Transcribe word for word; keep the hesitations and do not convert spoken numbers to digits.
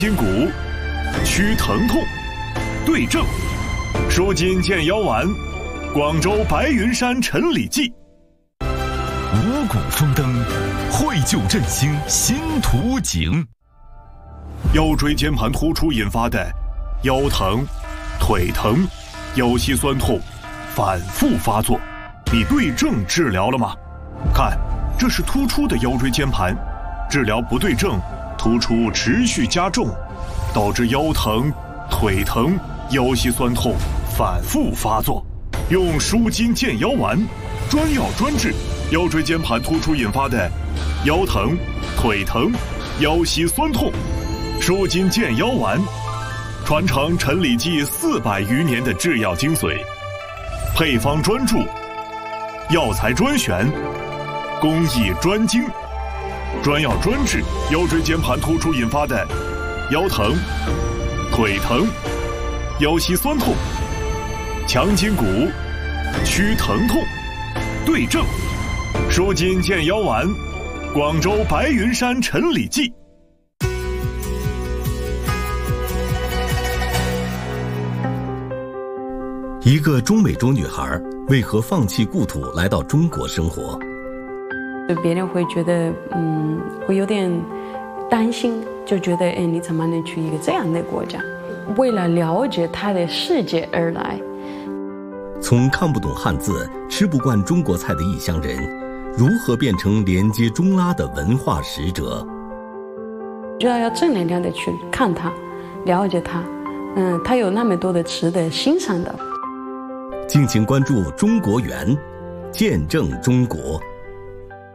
筋骨，驱疼痛，对症，舒筋健腰丸，广州白云山陈李济。 五谷丰登，绘就振兴新图景。 腰椎间盘突出引发的腰疼、腿疼、腰膝酸痛反复发作，你对症治疗了吗？看，这是突出的腰椎间盘，治疗不对症，突出持续加重，导致腰疼、腿疼、腰膝酸痛反复发作。用舒筋健腰丸，专药专治腰椎间盘突出引发的腰疼、腿疼、腰膝酸痛。舒筋健腰丸，传承陈李济四百余年的制药精髓，配方专注，药材专选，工艺专精，专药专治腰椎间盘突出引发的腰疼、腿疼、腰膝酸痛，强筋骨，驱疼痛，对症，舒筋健腰丸，广州白云山陈李济。 一个中美洲女孩为何放弃故土来到中国生活？ 别人会觉得，嗯，会有点担心，就觉得，哎，你怎么能去一个这样的国家？为了了解她的世界而来。 从看不懂汉字、吃不惯中国菜的异乡人，如何变成连接中拉的文化使者？ 就要要正能量的去看它，了解它，嗯，它有那么多的值得欣赏的。 敬请关注中国园，见证中国。